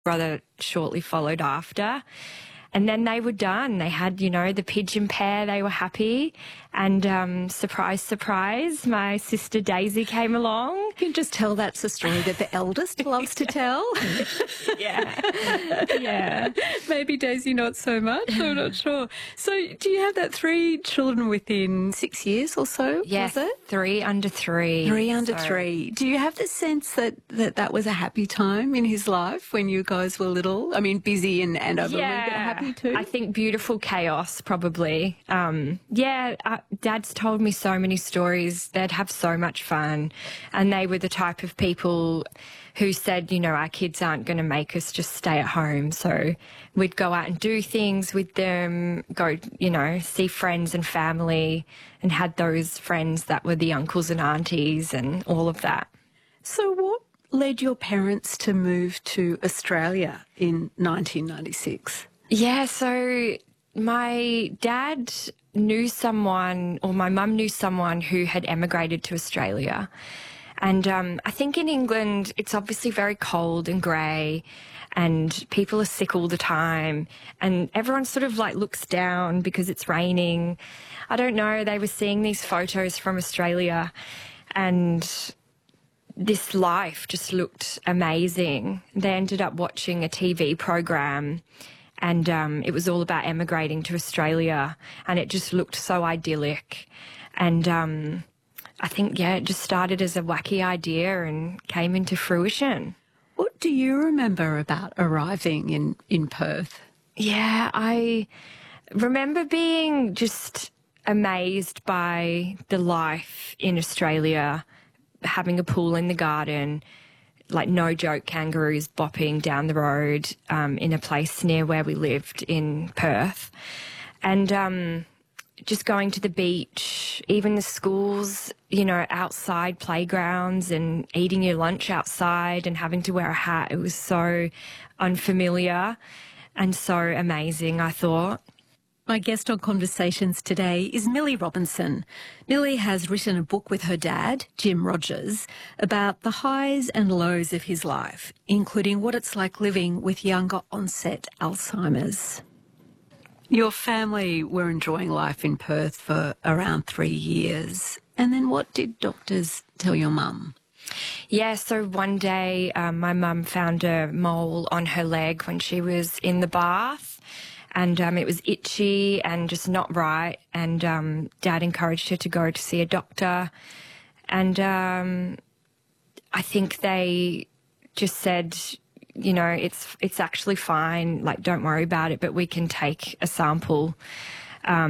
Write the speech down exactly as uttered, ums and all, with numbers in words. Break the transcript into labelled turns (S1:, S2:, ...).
S1: brother shortly followed after. And then they were done. They had, you know, the pigeon pair. They were happy. And um, surprise, surprise, my sister Daisy came along.
S2: You can just tell that's a story that the eldest loves to tell.
S1: Yeah. Yeah.
S2: Maybe Daisy not so much. I'm not sure. So do you have that three children within six years or so?
S1: Yes,
S2: was it?
S1: three under three.
S2: Three under
S1: So-
S2: three. Do you have the sense that, that that was a happy time in his life when you guys were little? I mean, busy and, and over
S1: Yeah,
S2: but happy too?
S1: I think beautiful chaos, probably. Um, yeah, uh, Dad's told me so many stories. They'd have so much fun. And they were the type of people who said, you know, our kids aren't going to make us just stay at home. So we'd go out and do things with them, go, you know, see friends and family, and had those friends that were the uncles and aunties and all of that.
S2: So what led your parents to move to Australia in nineteen ninety-six?
S1: Yeah, so my dad knew someone, or my mum knew someone who had emigrated to Australia. And um, I think in England, it's obviously very cold and grey, and people are sick all the time, and everyone sort of like looks down because it's raining. I don't know, they were seeing these photos from Australia, and this life just looked amazing. They ended up watching a T V program, and um, it was all about emigrating to Australia, and it just looked so idyllic. And um, I think, yeah, it just started as a wacky idea and came into fruition.
S2: What do you remember about arriving in, in Perth?
S1: Yeah, I remember being just amazed by the life in Australia, having a pool in the garden, like no joke, kangaroos bopping down the road um, in a place near where we lived in Perth. And um, just going to the beach, even the schools, you know, outside playgrounds and eating your lunch outside and having to wear a hat. It was so unfamiliar and so amazing, I thought.
S2: My guest on Conversations today is Millie Robinson. Millie has written a book with her dad, Jim Rogers, about the highs and lows of his life, including what it's like living with younger onset Alzheimer's. Your family were enjoying life in Perth for around three years. And then what did doctors tell your mum?
S1: Yeah, so one day um, my mum found a mole on her leg when she was in the bath. And um, it was itchy and just not right. And um, Dad encouraged her to go to see a doctor. And um, I think they just said, you know, it's it's actually fine. Like, don't worry about it, but we can take a sample. Um,